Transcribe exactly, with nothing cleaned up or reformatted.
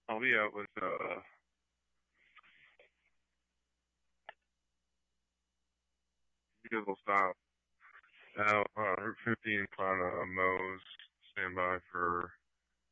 I'll be out with uh Diesel stop out uh, Route fifty in Cloud uh, Mo's. Stand by for